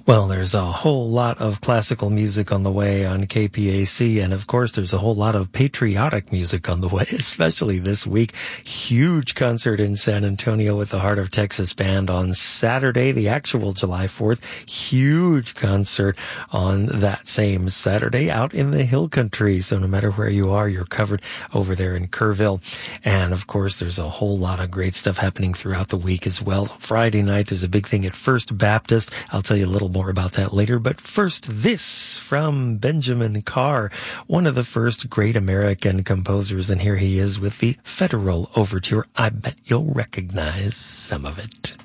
Well, there's a whole lot of classical music on the way on KPAC, and of course there's a whole lot of patriotic music on the way, especially this week. Huge concert in San Antonio with the Heart of Texas Band on Saturday, the actual July 4th. Huge concert on that same Saturday out in the Hill Country. So no matter where you are, you're covered over there in Kerrville. And of course, there's a whole lot of great stuff happening throughout the week as well. Friday night, there's a big thing at First Baptist. I'll tell you a little more about that later, but first this from Benjamin Carr, one of the first great American composers, and here he is with the Federal Overture. I bet you'll recognize some of it.